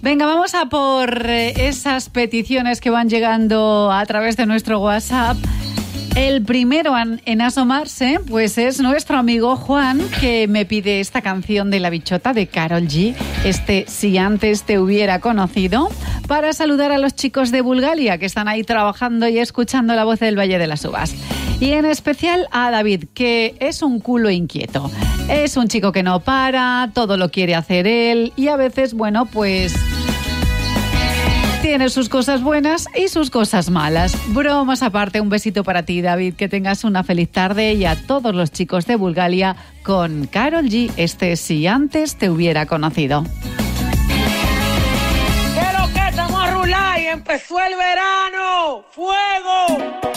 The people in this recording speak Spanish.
Venga, vamos a por esas peticiones que van llegando a través de nuestro WhatsApp. El primero en asomarse, pues es nuestro amigo Juan, que me pide esta canción de La Bichota de Karol G, Si antes te hubiera conocido, para saludar a los chicos de Bulgaria que están ahí trabajando y escuchando La Voz del Valle de las Uvas. Y en especial a David, que es un culo inquieto. Es un chico que no para, todo lo quiere hacer él y a veces, bueno, pues tiene sus cosas buenas y sus cosas malas. Bromas aparte, un besito para ti, David, que tengas una feliz tarde, y a todos los chicos de Bulgaria con Karol G, Si antes te hubiera conocido. Pero que estamos a rular y empezó el verano. ¡Fuego!